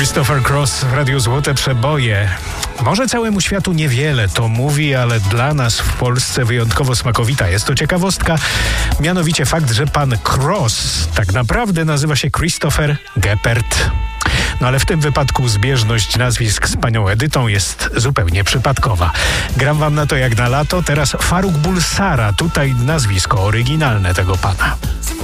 Christopher Cross w Radiu Złote Przeboje. Może całemu światu niewiele to mówi, ale dla nas w Polsce wyjątkowo smakowita jest to ciekawostka. Mianowicie fakt, że pan Cross tak naprawdę nazywa się Christopher Geppert. No ale w tym wypadku zbieżność nazwisk z panią Edytą jest zupełnie przypadkowa. Gram wam na to jak na lato. Teraz Faruk Bulsara. Tutaj nazwisko oryginalne tego pana.